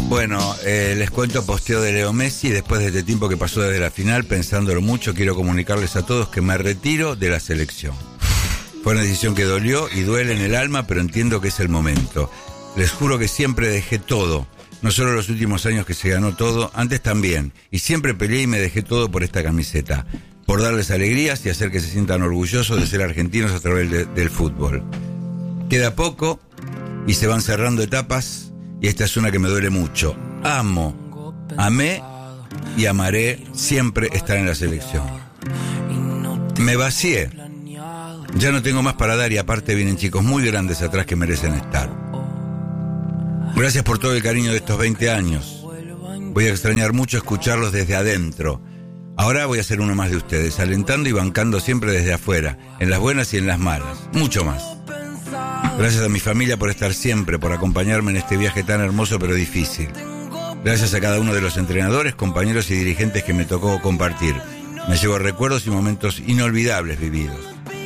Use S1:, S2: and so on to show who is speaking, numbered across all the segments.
S1: Bueno, les cuento posteo de Leo Messi. Después de este tiempo que pasó desde la final, pensándolo mucho, quiero comunicarles a todos que me retiro de la selección. Fue una decisión que dolió y duele en el alma, pero entiendo que es el momento. Les juro que siempre dejé todo, no solo los últimos años que se ganó todo, antes también, y siempre peleé y me dejé todo por esta camiseta, por darles alegrías y hacer que se sientan orgullosos de ser argentinos a través del fútbol. Queda poco y se van cerrando etapas, y esta es una que me duele mucho. Amé y amaré siempre estar en la selección. Me vacié. Ya no tengo más para dar y aparte vienen chicos muy grandes atrás que merecen estar. Gracias por todo el cariño de estos 20 años. Voy a extrañar mucho escucharlos desde adentro. Ahora voy a ser uno más de ustedes, alentando y bancando siempre desde afuera, en las buenas y en las malas. Mucho más. Gracias a mi familia por estar siempre, por acompañarme en este viaje tan hermoso pero difícil. Gracias a cada uno de los entrenadores, compañeros y dirigentes que me tocó compartir. Me llevo recuerdos y momentos inolvidables vividos.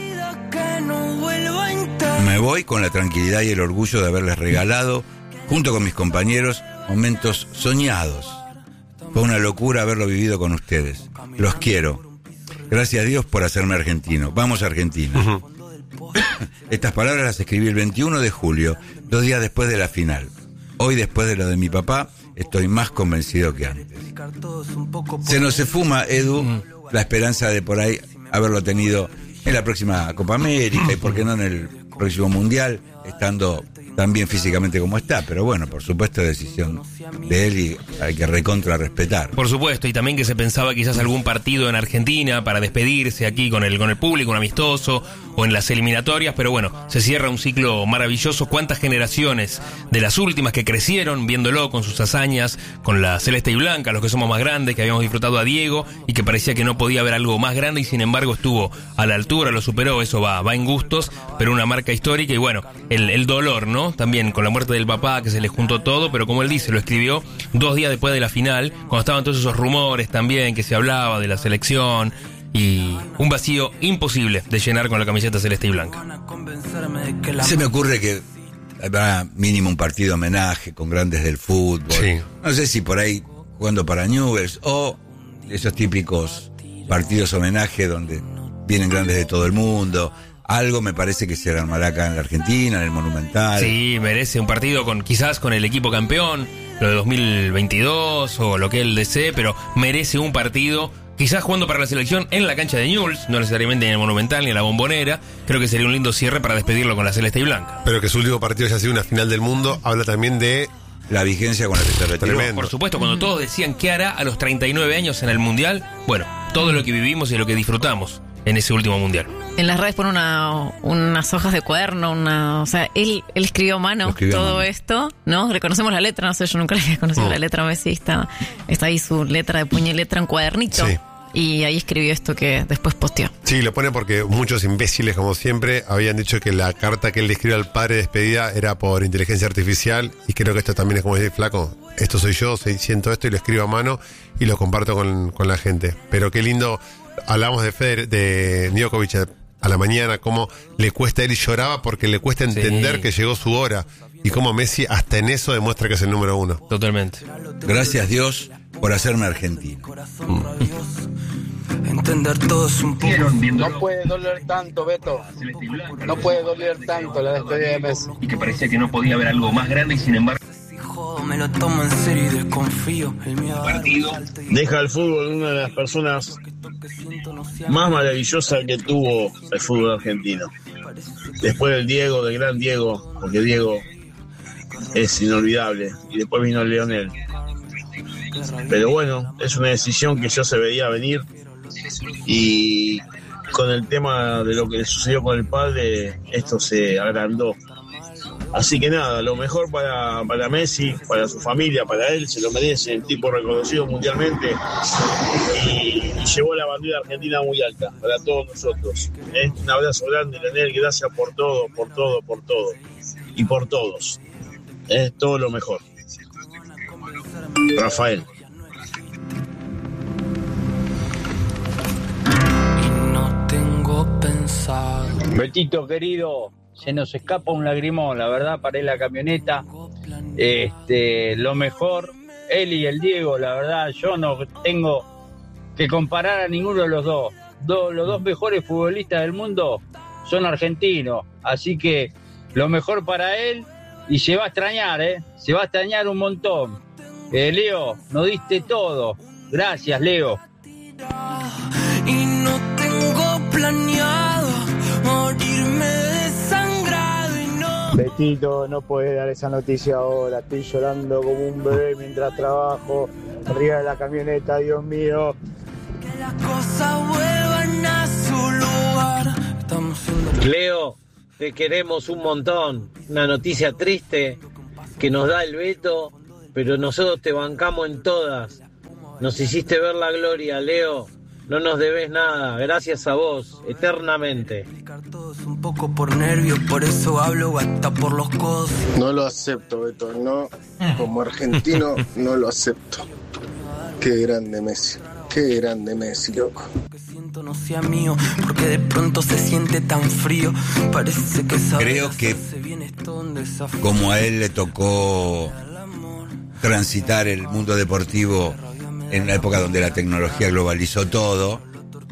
S1: Me voy con la tranquilidad y el orgullo de haberles regalado, junto con mis compañeros, momentos soñados. Fue una locura haberlo vivido con ustedes. Los quiero. Gracias a Dios por hacerme argentino. Vamos, Argentina. Estas palabras las escribí el 21 de julio, 2 días después de la final. Hoy, después de lo de mi papá, estoy más convencido que antes. Se nos fuma, Edu, la esperanza de por ahí haberlo tenido en la próxima Copa América y por qué no en el próximo Mundial, estando tan bien físicamente como está, pero bueno, por supuesto decisión de él y hay que recontra respetar.
S2: Por supuesto, y también que se pensaba quizás algún partido en Argentina para despedirse aquí con el público, un amistoso o en las eliminatorias, pero bueno, se cierra un ciclo maravilloso. Cuántas generaciones de las últimas que crecieron viéndolo con sus hazañas, con la celeste y blanca, los que somos más grandes, que habíamos disfrutado a Diego y que parecía que no podía haber algo más grande y sin embargo estuvo a la altura, lo superó, eso va en gustos, pero una marca histórica y bueno, el dolor, ¿no? También con la muerte del papá, que se le juntó todo, pero como él dice, lo escribió 2 días después de la final, cuando estaban todos esos rumores también, que se hablaba de la selección, y un vacío imposible de llenar con la camiseta celeste y blanca.
S1: Se me ocurre que habrá mínimo un partido homenaje con grandes del fútbol. Sí. No sé si por ahí jugando para Newell's o esos típicos partidos homenaje donde vienen grandes de todo el mundo. Algo me parece que se armará acá en la Argentina, en el Monumental.
S2: Sí, merece un partido quizás con el equipo campeón, lo de 2022 o lo que él desee, pero merece un partido, quizás jugando para la selección en la cancha de Newell's, no necesariamente en el Monumental ni en la Bombonera. Creo que sería un lindo cierre para despedirlo con la celeste y blanca.
S3: Pero que su último partido haya sido una final del mundo, habla también de
S1: la vigencia con la que se retiró.
S2: Por supuesto, cuando todos decían qué hará a los 39 años en el Mundial, bueno, todo lo que vivimos y lo que disfrutamos en ese último Mundial.
S4: En las redes pone unas hojas de cuaderno, o sea, él escribió a mano todo esto, ¿no? Reconocemos la letra, no sé, yo nunca le había conocido la letra a Messi, está ahí su letra de puño y letra en cuadernito. Sí. Y ahí escribió esto que después posteó.
S3: Sí, lo pone porque muchos imbéciles, como siempre, habían dicho que la carta que él le escribió al padre de despedida era por inteligencia artificial, y creo que esto también es como decir, flaco, esto soy yo, siento esto y lo escribo a mano y lo comparto con la gente. Pero qué lindo, hablamos de Djokovic a la mañana, cómo le cuesta, él lloraba porque le cuesta entender que llegó su hora, y cómo Messi hasta en eso demuestra que es el número 1.
S2: Totalmente.
S1: Gracias Dios por hacerme argentino.
S5: Entender todo es un poco.
S6: No puede doler tanto, Beto. No puede doler tanto la despedida de Messi.
S2: Y que parecía que no podía haber algo más grande y sin embargo
S5: me lo tomo en serio y desconfío.
S7: Partido deja al fútbol una de las personas más maravillosas que tuvo el fútbol argentino. Después del Diego, del gran Diego, porque Diego es inolvidable. Y después vino Lionel. Pero bueno, es una decisión que yo se veía venir. Y con el tema de lo que sucedió con el padre, esto se agrandó. Así que nada, lo mejor para Messi, para su familia, para él, se lo merece, el tipo reconocido mundialmente y llevó la bandera argentina muy alta para todos nosotros. Un abrazo grande, Leonel, gracias por todo y por todos. Es todo lo mejor. Rafael.
S5: Y no tengo pensado.
S8: Betito querido, se nos escapa un lagrimón, la verdad, paré la camioneta, lo mejor, él y el Diego, la verdad, yo no tengo que comparar a ninguno de los dos. Los dos mejores futbolistas del mundo son argentinos, así que lo mejor para él, y se va a extrañar, se va a extrañar un montón. Leo, nos diste todo. Gracias, Leo.
S5: Y no tengo planeado morirme desangrado y no...
S9: Betito, no puedes dar esa noticia ahora. Estoy llorando como un bebé mientras trabajo arriba de la camioneta, Dios mío.
S5: Que las cosas vuelvan a su lugar. Estamos siendo...
S10: Leo, te queremos un montón. Una noticia triste que nos da el Beto, pero nosotros te bancamos en todas. Nos hiciste ver la gloria, Leo. No nos debes nada. Gracias a vos, eternamente.
S5: Un poco por nervios, por eso hablo hasta por los codos.
S11: No lo acepto, Beto. No, como argentino, no lo acepto. Qué grande Messi. Qué grande Messi, loco.
S5: Que siento no sea mío, porque de pronto se siente tan frío. Parece que
S1: creo que como a él le tocó transitar el mundo deportivo en la época donde la tecnología globalizó todo,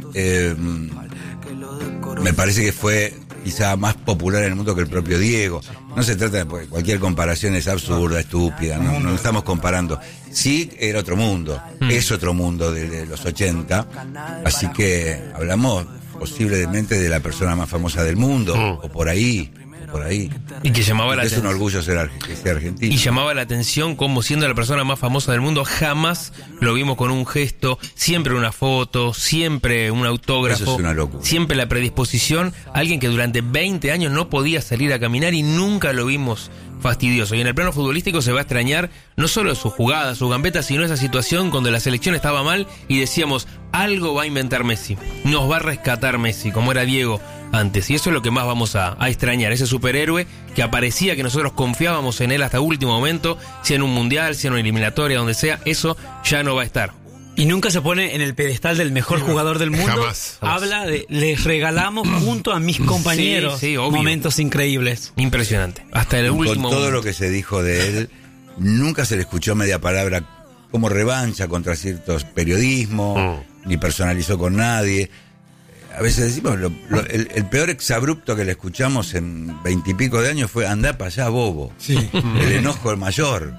S1: me parece que fue quizá más popular en el mundo que el propio Diego. No se trata de cualquier comparación, es absurda, estúpida, no estamos comparando. Sí, era otro mundo, es otro mundo de los 80, así que hablamos posiblemente de la persona más famosa del mundo, o por ahí.
S2: Y que llamaba la atención.
S1: Es un orgullo ser argentino.
S2: Y llamaba la atención como siendo la persona más famosa del mundo, jamás lo vimos con un gesto, siempre una foto, siempre un autógrafo.
S1: Eso es una locura.
S2: Siempre la predisposición. Alguien que durante 20 años no podía salir a caminar y nunca lo vimos fastidioso. Y en el plano futbolístico se va a extrañar no solo sus jugadas, sus gambetas, sino esa situación cuando la selección estaba mal y decíamos, algo va a inventar Messi, nos va a rescatar Messi, como era Diego antes. Y eso es lo que más vamos a extrañar, ese superhéroe que aparecía, que nosotros confiábamos en él hasta último momento, sea en un mundial, sea en una eliminatoria, donde sea, eso ya no va a estar.
S12: Y nunca se pone en el pedestal del mejor jugador del mundo.
S3: Jamás.
S12: Habla de, les regalamos junto a mis compañeros momentos increíbles.
S2: Impresionante. Hasta el último
S1: Con todo
S2: momento.
S1: lo que se dijo de él, nunca se le escuchó media palabra como revancha contra ciertos periodismos, ni personalizó con nadie. A veces decimos, el peor exabrupto que le escuchamos en 20 y pico de años fue andá para allá, bobo.
S13: Sí.
S1: El enojo mayor.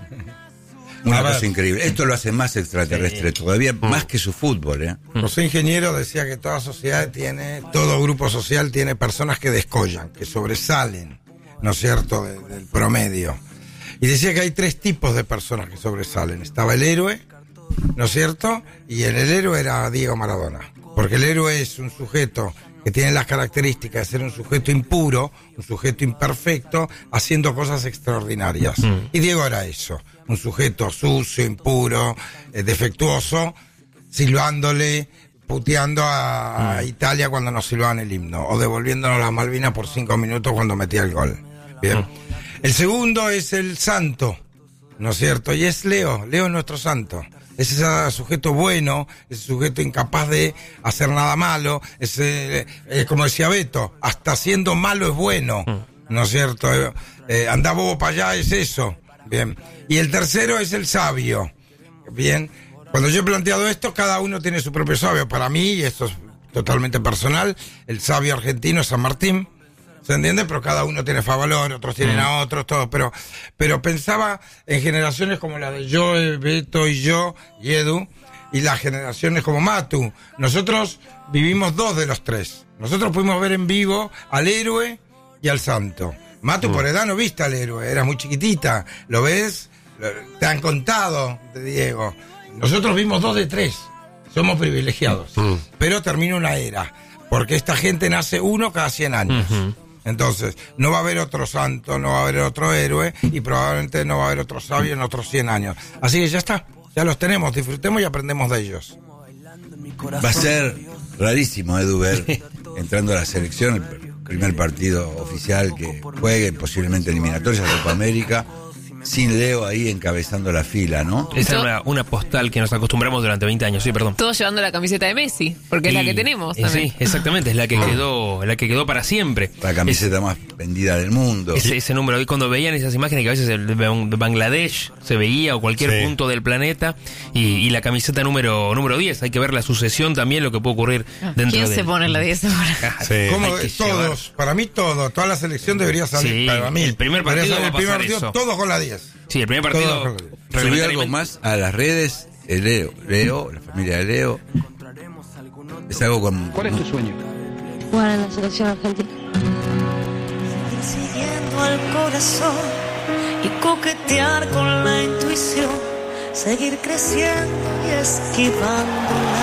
S1: Una cosa increíble. Esto lo hace más extraterrestre, todavía más que su fútbol.
S13: José Ingeniero decía que toda sociedad todo grupo social tiene personas que descollan, que sobresalen, ¿no es cierto?, del promedio. Y decía que hay 3 tipos de personas que sobresalen. Estaba el héroe, ¿no es cierto? Y el héroe era Diego Maradona. Porque el héroe es un sujeto que tiene las características de ser un sujeto impuro, un sujeto imperfecto, haciendo cosas extraordinarias. Y Diego era eso, un sujeto sucio, impuro, defectuoso, silbándole, puteando a Italia cuando nos silbaban el himno, o devolviéndonos las Malvinas por 5 minutos cuando metía el gol. Bien. El segundo es el santo, ¿no es cierto? Y es Leo es nuestro santo. Es ese sujeto bueno, ese sujeto incapaz de hacer nada malo, como decía Beto, hasta siendo malo es bueno, ¿no es cierto? Andá bobo para allá, es eso. Bien. Y el tercero es el sabio. Bien. Cuando yo he planteado esto, cada uno tiene su propio sabio. Para mí, y esto es totalmente personal, el sabio argentino es San Martín. ¿Se entiende? Pero cada uno tiene Favalor, otros tienen a otros, todo. Pero pensaba en generaciones como la de Joe, Beto y yo, y Edu, y las generaciones como Matu. Nosotros vivimos 2 de los 3. Nosotros pudimos ver en vivo al héroe y al santo. Matu, por edad no viste al héroe, era muy chiquitita. ¿Lo ves? Te han contado de Diego. Nosotros vimos 2 de 3. Somos privilegiados. Pero termina una era. Porque esta gente nace uno cada 100 años. Entonces, no va a haber otro santo, no va a haber otro héroe y probablemente no va a haber otro sabio en otros 100 años. Así que ya está, ya los tenemos, disfrutemos y aprendemos de ellos.
S1: Va a ser rarísimo, Edu, ver entrando a la selección, el primer partido oficial que juegue, posiblemente eliminatorias de Copa América, sin Leo ahí encabezando la fila, ¿no?
S2: Esa era una postal que nos acostumbramos durante 20 años, sí, perdón.
S4: Todos llevando la camiseta de Messi, porque es la que tenemos también.
S2: Sí, exactamente, es la que quedó para siempre.
S1: La camiseta más vendida del mundo.
S2: Ese número, y cuando veían esas imágenes que a veces de Bangladesh se veía o cualquier punto del planeta, y la camiseta número 10, hay que ver la sucesión también, lo que puede ocurrir dentro
S4: ¿Quién
S2: de...
S4: se pone la 10 ahora?
S13: Como todos, para mí toda la selección debería salir, para mí.
S2: El primer partido va a pasar eso.
S13: Todos con la 10.
S2: Sí, el primer partido.
S1: Subió algo más a las redes, Leo, la familia de Leo. Es algo con...
S14: ¿Cuál es tu sueño?
S15: Jugar en la selección argentina.
S16: Seguir siguiendo al corazón y coquetear con la intuición. Seguir creciendo y esquivando la